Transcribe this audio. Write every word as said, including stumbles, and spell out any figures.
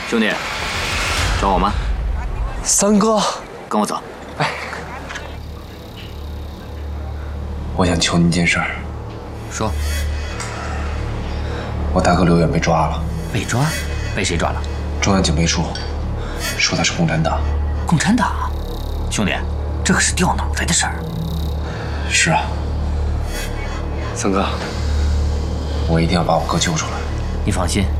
兄弟，找我吗？ 三哥， 跟我走。 哎，我想求你一件事儿。 说。 我大哥刘远被抓了。 被抓？被谁抓了？ 中央警备处说他是共产党。 共产党？兄弟，这可是掉脑袋的事儿。 是啊。三哥，我一定要把我哥救出来。 你放心。